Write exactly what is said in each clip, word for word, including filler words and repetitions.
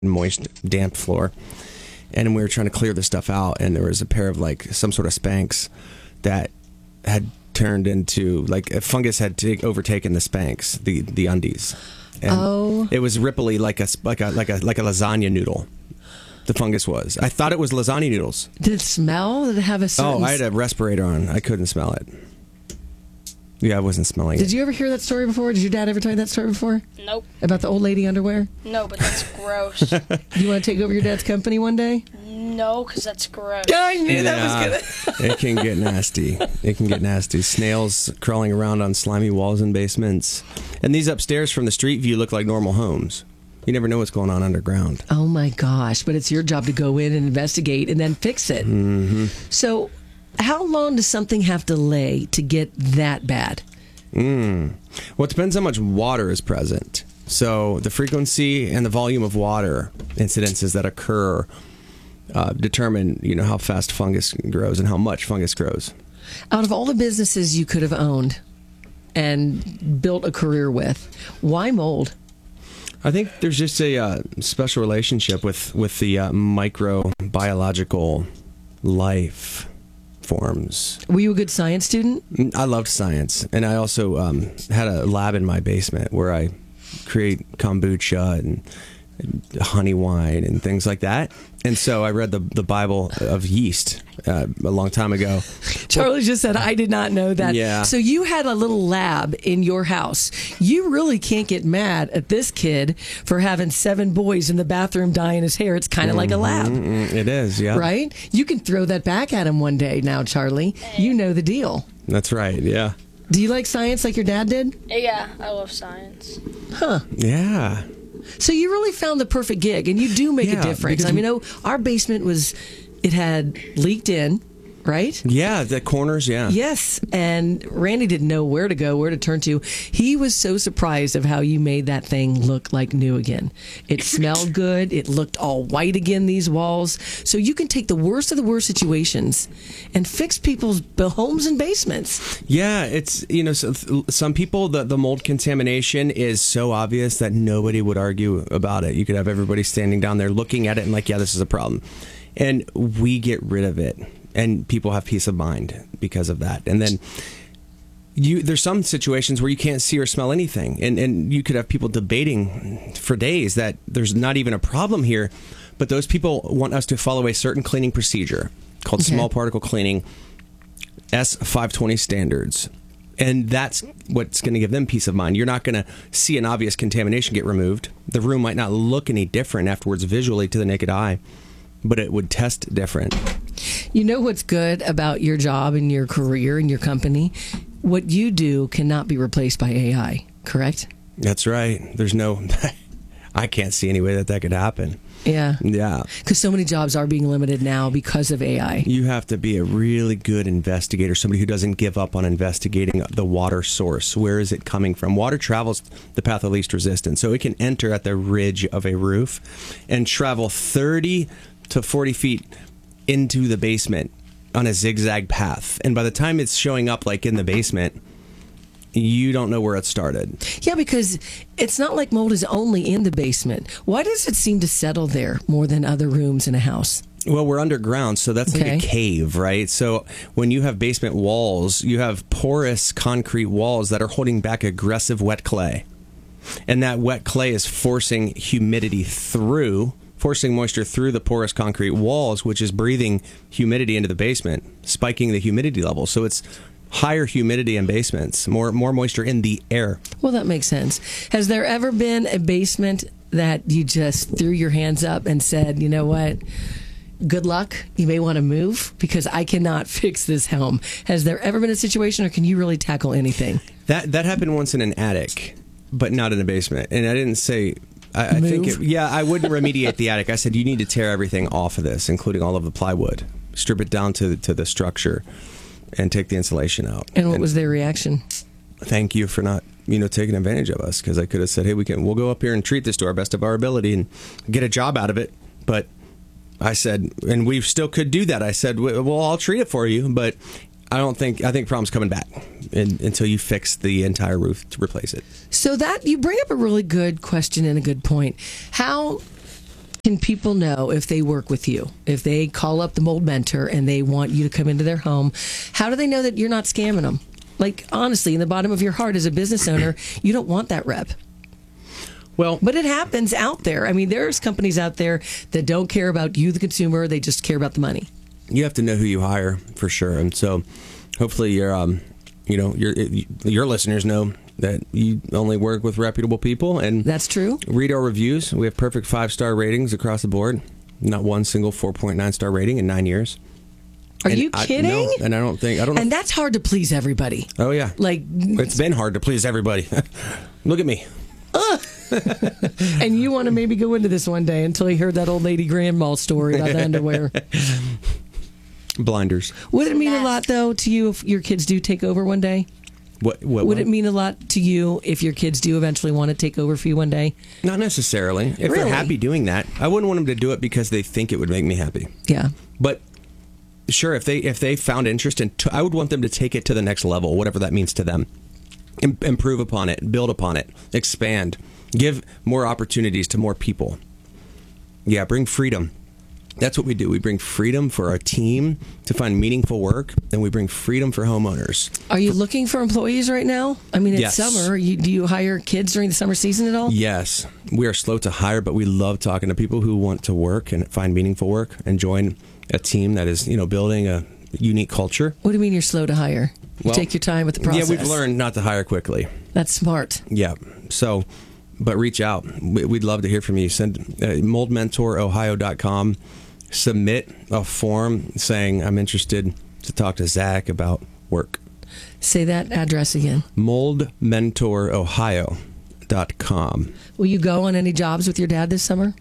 moist, damp floor. And we were trying to clear the stuff out, and there was a pair of like some sort of Spanx that had turned into like a fungus had take, overtaken the Spanx, the the undies. And oh, it was ripply like a like a like a like a lasagna noodle. The fungus was. I thought it was lasagna noodles. Did it smell? Did it have a certain... Oh, I had a respirator on. I couldn't smell it. Yeah, I wasn't smelling Did it. Did you ever hear that story before? Did your dad ever tell you that story before? Nope. About the old lady underwear? No, but that's gross. You want to take over your dad's company one day? No, because that's gross. I knew Yeah, that was gonna. It can get nasty. It can get nasty. Snails crawling around on slimy walls in basements. And these upstairs from the street view look like normal homes. You never know what's going on underground. Oh my gosh! But it's your job to go in and investigate and then fix it. Mm-hmm. So, how long does something have to lay to get that bad? Mm. Well, it depends how much water is present. So, the frequency and the volume of water incidences that occur uh, determine, you know, how fast fungus grows and how much fungus grows. Out of all the businesses you could have owned and built a career with, why mold? I think there's just a uh, special relationship with, with the uh, microbiological life forms. Were you a good science student? I loved science, and I also um, had a lab in my basement where I create kombucha and, and honey wine and things like that. And so I read the the Bible of yeast uh, a long time ago. Charlie just said, I did not know that. Yeah. So you had a little lab in your house. You really can't get mad at this kid for having seven boys in the bathroom dyeing his hair. It's kind of mm-hmm, like a lab. Mm-hmm, it is, yeah. Right? You can throw that back at him one day now, Charlie. You know the deal. That's right, yeah. Do you like science like your dad did? Yeah, I love science. Huh. Yeah. So you really found the perfect gig, and you do make yeah, a difference. I mean, you know, our basement was, it had leaked in, right? Yeah, the corners, yeah. Yes, and Randy didn't know where to go, where to turn to. He was so surprised of how you made that thing look like new again. It smelled good. It looked all white again, these walls. So you can take the worst of the worst situations and fix people's homes and basements. Yeah, it's, you know, so, some people, the, the mold contamination is so obvious that nobody would argue about it. You could have everybody standing down there looking at it and like, yeah, this is a problem. And we get rid of it. And people have peace of mind because of that. And then you, there's some situations where you can't see or smell anything. And, and you could have people debating for days that there's not even a problem here. But those people want us to follow a certain cleaning procedure called okay. small particle cleaning, S five twenty standards. And that's what's going to give them peace of mind. You're not going to see an obvious contamination get removed. The room might not look any different afterwards visually to the naked eye, but it would test different. You know what's good about your job and your career and your company? What you do cannot be replaced by A I, correct? That's right. There's no... I can't see any way that that could happen. Yeah. Yeah. Because so many jobs are being limited now because of A I. You have to be a really good investigator, somebody who doesn't give up on investigating the water source. Where is it coming from? Water travels the path of least resistance, so it can enter at the ridge of a roof and travel thirty to forty feet into the basement on a zigzag path. And by the time it's showing up like in the basement, you don't know where it started. Yeah, because it's not like mold is only in the basement. Why does it seem to settle there more than other rooms in a house? Well, we're underground, so that's okay. like a cave, right? So when you have basement walls, you have porous concrete walls that are holding back aggressive wet clay. And that wet clay is forcing humidity through forcing moisture through the porous concrete walls, which is breathing humidity into the basement, spiking the humidity level. So it's higher humidity in basements, more more moisture in the air. Well, that makes sense. Has there ever been a basement that you just threw your hands up and said, you know what, good luck, you may want to move because I cannot fix this home? Has there ever been a situation, or can you really tackle anything? That, that happened once in an attic, but not in a basement. And I didn't say... I, I think, it, yeah, I wouldn't remediate the attic. I said, you need to tear everything off of this, including all of the plywood. Strip it down to, to the structure and take the insulation out. And what and was their reaction? Thank you for not, you know, taking advantage of us, because I could have said, hey, we can, we'll go up here and treat this to our best of our ability and get a job out of it. But I said, and we still could do that. I said, well, I'll treat it for you, but I don't think, I think problem's coming back in, until you fix the entire roof to replace it. So that, you bring up a really good question and a good point. How can people know if they work with you? If they call up the Mold Mentor and they want you to come into their home, how do they know that you're not scamming them? Like, honestly, in the bottom of your heart as a business owner, you don't want that rep. Well, but it happens out there. I mean, there's companies out there that don't care about you, the consumer. They just care about the money. You have to know who you hire for sure. And so hopefully your, um, you know, your, your listeners know that you only work with reputable people. And that's true. Read our reviews. We have perfect five-star ratings across the board. Not one single four point nine star rating in nine years. Are and you kidding? I, no, and I don't think I don't know. And that's hard to please everybody. Oh yeah, like it's been hard to please everybody. Look at me. Uh. And you want to maybe go into this one day until you heard that old lady grandma story about the underwear. Blinders. Would it mean a lot though to you if your kids do take over one day? What, what would what? it mean a lot to you if your kids do eventually want to take over for you one day? Not necessarily. If really? They're happy doing that, I wouldn't want them to do it because they think it would make me happy. Yeah. But sure, if they if they found interest in, t- I would want them to take it to the next level, whatever that means to them. Im- improve upon it, build upon it, expand, give more opportunities to more people. Yeah, bring freedom. That's what we do. We bring freedom for our team to find meaningful work, and we bring freedom for homeowners. Are you looking for employees right now? I mean, it's Yes. summer. You, do you hire kids during the summer season at all? Yes. We are slow to hire, but we love talking to people who want to work and find meaningful work and join a team that is, you know, building a unique culture. What do you mean you're slow to hire? You Well, take your time with the process. Yeah, we've learned not to hire quickly. That's smart. Yeah. So, but reach out. We- We'd love to hear from you. Send uh, mold mentor ohio dot com. Submit a form saying, I'm interested to talk to Zach about work. Say that address again. mold mentor ohio dot com. Will you go on any jobs with your dad this summer?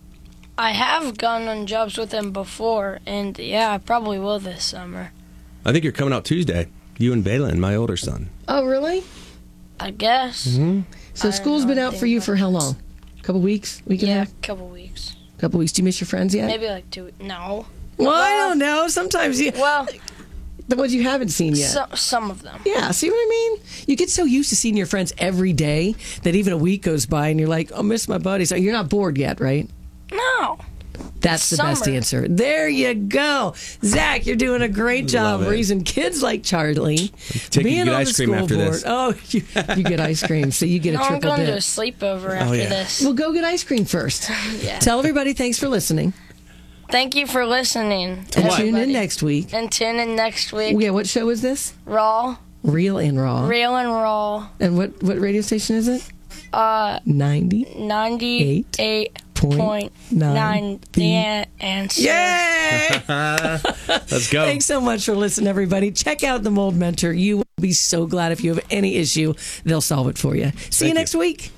I have gone on jobs with him before, and yeah, I probably will this summer. I think you're coming out Tuesday. You and Balin, my older son. Oh, really? I guess. Mm-hmm. So I school's don't been know out for you for how long? A couple weeks? Week and a Yeah, half? a couple weeks. Couple weeks. Do you miss your friends yet? Maybe like two. No. Well, I don't know. Sometimes you. Well, the ones you haven't seen yet. so, some of them. Yeah, see what I mean? You get so used to seeing your friends every day that even a week goes by and you're like, oh, miss my buddies. You're not bored yet, right? No. That's the Summer. best answer. There you go. Zach, you're doing a great job Love it. raising kids like Charlie. Take being you get on ice the cream school after board. this. Oh, you, you get ice cream, so you get No, a I'm triple going to a dip. sleepover after yeah. this. Well, go get ice cream first. Yeah. Tell everybody thanks for listening. Thank you for listening. And what? tune in everybody. next week. And tune in next week. Yeah, what show is this? Raw. Real and Raw. Real and raw. And what, what radio station is it? Uh, ninety ninety-eight point point nine. nine. The an- answer. Yay! Let's go. Thanks so much for listening, everybody. Check out the Mold Mentor. You will be so glad if you have any issue, they'll solve it for you. See you you. next week.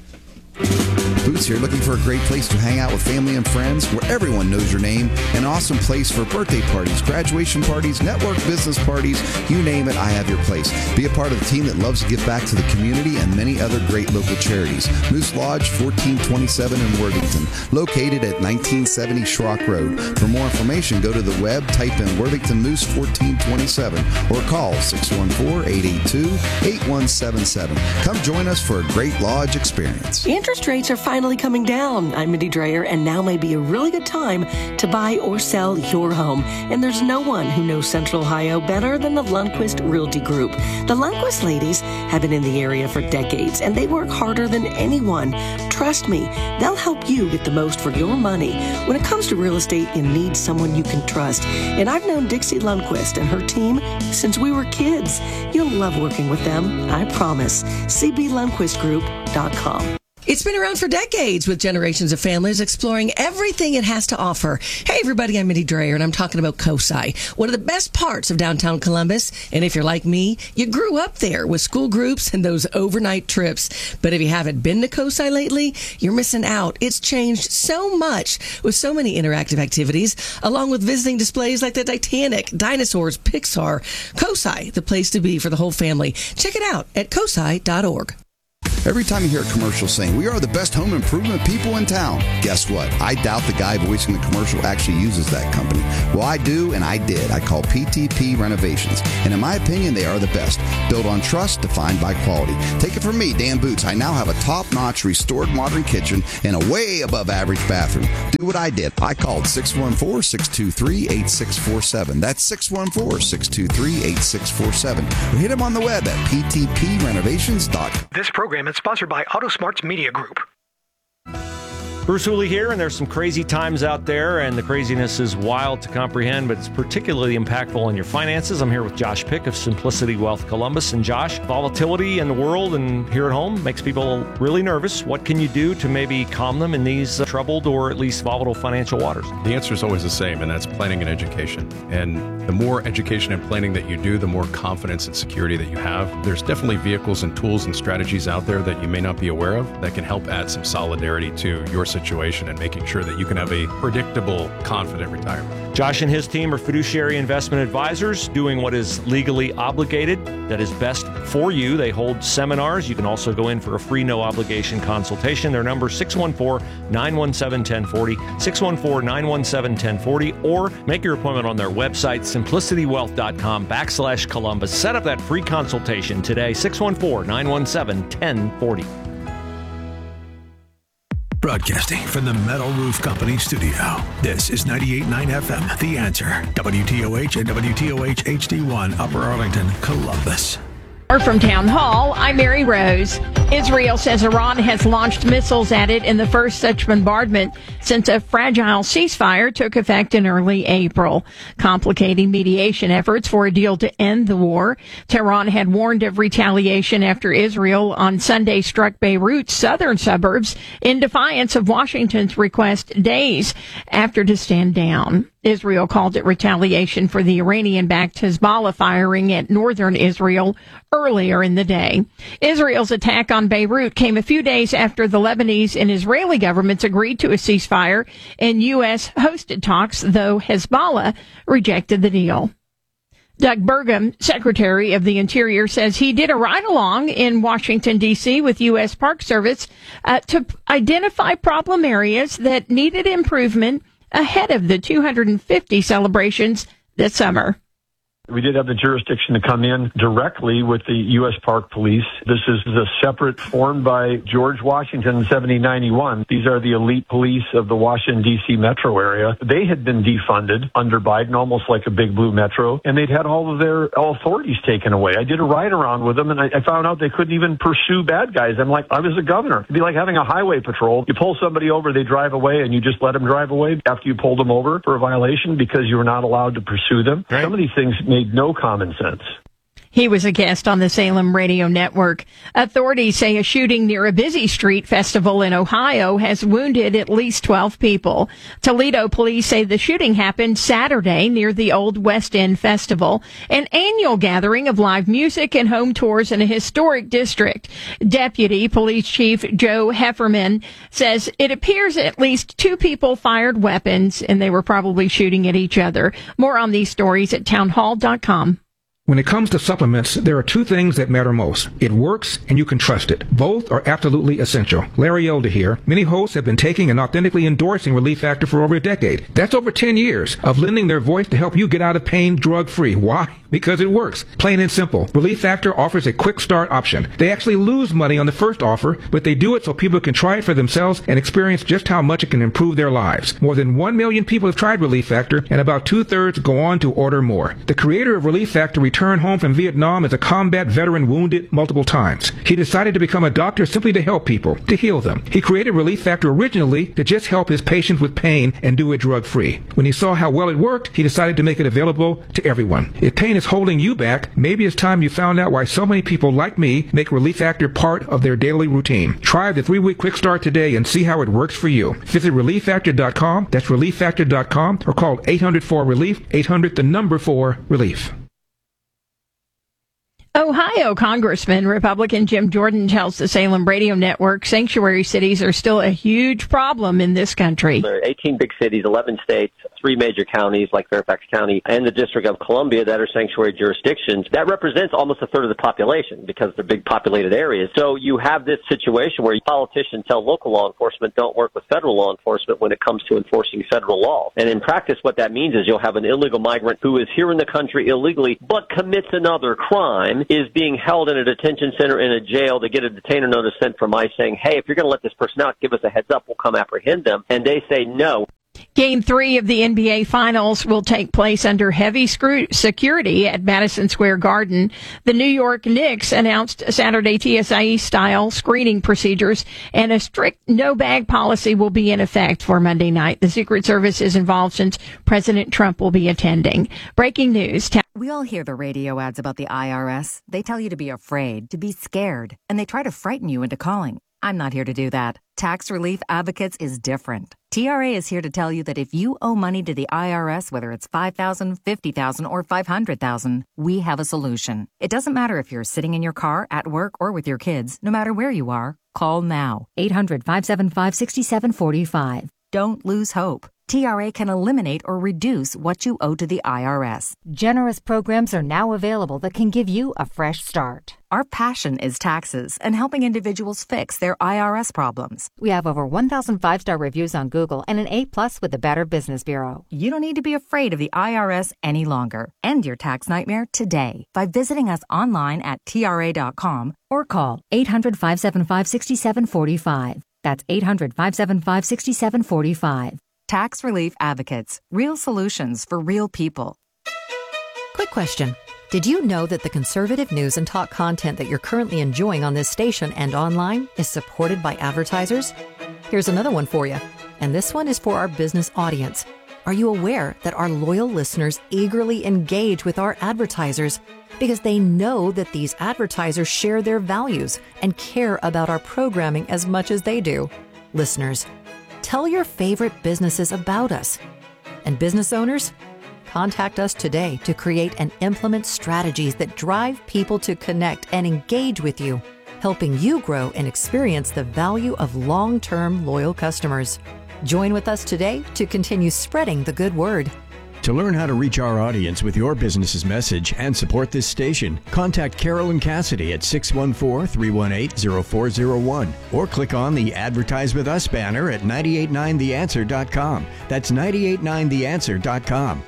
Boots here, looking for a great place to hang out with family and friends where everyone knows your name. An awesome place for birthday parties, graduation parties, network business parties, you name it, I have your place. Be a part of the team that loves to give back to the community and many other great local charities. Moose Lodge, fourteen twenty-seven in Worthington, located at nineteen seventy Schrock Road. For more information, go to the web, type in Worthington Moose fourteen twenty-seven, or call six one four, eight eight two, eight one seven seven. Come join us for a great lodge experience. Interest rates are finally coming down. I'm Mindy Dreyer, and now may be a really good time to buy or sell your home. And there's no one who knows Central Ohio better than the Lundquist Realty Group. The Lundquist ladies have been in the area for decades, and they work harder than anyone. Trust me, they'll help you get the most for your money. When it comes to real estate, you need someone you can trust. And I've known Dixie Lundquist and her team since we were kids. You'll love working with them, I promise. c b lundquist group dot com. It's been around for decades with generations of families exploring everything it has to offer. Hey, everybody, I'm Mindy Dreyer, and I'm talking about COSI, one of the best parts of downtown Columbus. And if you're like me, you grew up there with school groups and those overnight trips. But if you haven't been to COSI lately, you're missing out. It's changed so much with so many interactive activities, along with visiting displays like the Titanic, dinosaurs, Pixar. COSI, the place to be for the whole family. Check it out at cosi dot org. Every time you hear a commercial saying, we are the best home improvement people in town, guess what? I doubt the guy voicing the commercial actually uses that company. Well, I do, and I did. I call P T P Renovations. And in my opinion, they are the best. Built on trust, defined by quality. Take it from me, Dan Boots. I now have a top-notch restored modern kitchen and a way above average bathroom. Do what I did. I called six one four, six two three, eight six four seven. That's six one four, six two three, eight six four seven. Or hit them on the web at p t p renovations dot com. This program is sponsored by AutoSmarts Media Group. Bruce Hooley here, and there's some crazy times out there, and the craziness is wild to comprehend, but it's particularly impactful on your finances. I'm here with Josh Pick of Simplicity Wealth Columbus. And Josh, volatility in the world and here at home makes people really nervous. What can you do to maybe calm them in these uh, troubled or at least volatile financial waters? The answer is always the same, and that's planning and education. And the more education and planning that you do, the more confidence and security that you have. There's definitely vehicles and tools and strategies out there that you may not be aware of that can help add some solidarity to your situation and making sure that you can have a predictable, confident retirement. Josh and his team are fiduciary investment advisors doing what is legally obligated, that is best for you. They hold seminars. You can also go in for a free, no obligation consultation. Their number six one four, nine one seven, one zero four zero, six one four, nine one seven, one zero four zero, or make your appointment on their website, simplicitywealth.com backslash Columbus. Set up that free consultation today, six one four, nine one seven, one zero four zero. Broadcasting from the Metal Roof Company studio. This is ninety-eight point nine F M, The Answer. W T O H and W T O H H D one, Upper Arlington, Columbus. From Town Hall, I'm Mary Rose. Israel says Iran has launched missiles at it in the first such bombardment since a fragile ceasefire took effect in early April, complicating mediation efforts for a deal to end the war. Tehran had warned of retaliation after Israel on Sunday struck Beirut's southern suburbs in defiance of Washington's request days after to stand down. Israel called it retaliation for the Iranian-backed Hezbollah firing at northern Israel earlier in the day. Israel's attack on Beirut came a few days after the Lebanese and Israeli governments agreed to a ceasefire in U S-hosted talks, though Hezbollah rejected the deal. Doug Burgum, Secretary of the Interior, says he did a ride-along in Washington, D C with U S Park Service uh, to identify problem areas that needed improvement ahead of the two hundred fifty celebrations this summer. We did have the jurisdiction to come in directly with the U S Park Police. This is a separate formed by George Washington in seventeen ninety-one. These are the elite police of the Washington, D C metro area. They had been defunded under Biden, almost like a big blue metro, and they'd had all of their authorities taken away. I did a ride around with them, and I, I found out they couldn't even pursue bad guys. I'm like, I was a governor. It'd be like having a highway patrol. You pull somebody over, they drive away, and you just let them drive away after you pulled them over for a violation because you were not allowed to pursue them. Right. Some of these things made no common sense. He was a guest on the Salem Radio Network. Authorities say a shooting near a busy street festival in Ohio has wounded at least twelve people. Toledo police say the shooting happened Saturday near the Old West End Festival, an annual gathering of live music and home tours in a historic district. Deputy Police Chief Joe Hefferman says it appears at least two people fired weapons and they were probably shooting at each other. More on these stories at townhall dot com. When it comes to supplements, there are two things that matter most. It works and you can trust it. Both are absolutely essential. Larry Elder here. Many hosts have been taking and authentically endorsing Relief Factor for over a decade. That's over ten years of lending their voice to help you get out of pain drug-free. Why? Because it works. Plain and simple. Relief Factor offers a quick start option. They actually lose money on the first offer, but they do it so people can try it for themselves and experience just how much it can improve their lives. More than one million people have tried Relief Factor, and about two-thirds go on to order more. The creator of Relief Factor returned home from Vietnam as a combat veteran wounded multiple times. He decided to become a doctor simply to help people, to heal them. He created Relief Factor originally to just help his patients with pain and do it drug-free. When he saw how well it worked, he decided to make it available to everyone. If pain is holding you back, maybe it's time you found out why so many people like me make Relief Factor part of their daily routine. Try the three-week quick start today and see how it works for you. Visit relief factor dot com, that's relief factor dot com, or call eight hundred four relief, eight hundred the number four relief. Ohio Congressman Republican Jim Jordan tells the Salem Radio Network sanctuary cities are still a huge problem in this country. There are eighteen big cities, eleven states, three major counties like Fairfax County and the District of Columbia that are sanctuary jurisdictions. That represents almost a third of the population because they're big populated areas. So you have this situation where politicians tell local law enforcement don't work with federal law enforcement when it comes to enforcing federal law. And in practice, what that means is you'll have an illegal migrant who is here in the country illegally but commits another crime, is being held in a detention center in a jail to get a detainer notice sent from ICE saying, hey, if you're going to let this person out, give us a heads up, we'll come apprehend them. And they say no. Game three of the N B A Finals will take place under heavy scru- security at Madison Square Garden. The New York Knicks announced Saturday T S A style screening procedures, and a strict no-bag policy will be in effect for Monday night. The Secret Service is involved since President Trump will be attending. Breaking news. Ta- we all hear the radio ads about the I R S. They tell you to be afraid, to be scared, and they try to frighten you into calling. I'm not here to do that. Tax Relief Advocates is different. T R A is here to tell you that if you owe money to the I R S, whether it's five thousand dollars, fifty thousand dollars, or five hundred thousand dollars, we have a solution. It doesn't matter if you're sitting in your car, at work, or with your kids. No matter where you are, call now. eight hundred, five seven five, six seven four five. Don't lose hope. T R A can eliminate or reduce what you owe to the I R S. Generous programs are now available that can give you a fresh start. Our passion is taxes and helping individuals fix their I R S problems. We have over one thousand five-star reviews on Google and an A plus with the Better Business Bureau. You don't need to be afraid of the I R S any longer. End your tax nightmare today by visiting us online at T R A dot com or call eight hundred, five seven five, six seven four five. That's eight hundred, five seven five, six seven four five. Tax Relief Advocates. Real solutions for real people. Quick question. Did you know that the conservative news and talk content that you're currently enjoying on this station and online is supported by advertisers? Here's another one for you. And this one is for our business audience. Are you aware that our loyal listeners eagerly engage with our advertisers because they know that these advertisers share their values and care about our programming as much as they do? Listeners, tell your favorite businesses about us. And business owners, contact us today to create and implement strategies that drive people to connect and engage with you, helping you grow and experience the value of long-term loyal customers. Join with us today to continue spreading the good word. To learn how to reach our audience with your business's message and support this station, contact Carolyn Cassidy at six one four, three one eight, zero four zero one or click on the Advertise With Us banner at nine eight nine the answer dot com. That's nine eight nine the answer dot com.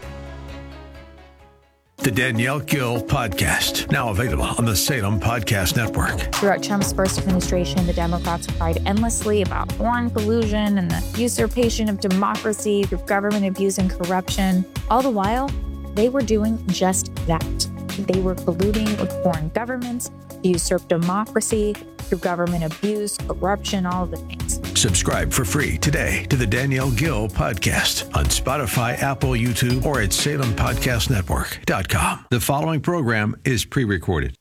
The Danielle Gill Podcast, now available on the Salem Podcast Network. Throughout Trump's first administration, the Democrats cried endlessly about foreign collusion and the usurpation of democracy through government abuse and corruption. All the while, they were doing just that. They were colluding with foreign governments to usurp democracy through government abuse, corruption, all of the things. Subscribe for free today to the Danielle Gill Podcast on Spotify, Apple, YouTube, or at salem podcast network dot com. The following program is pre-recorded.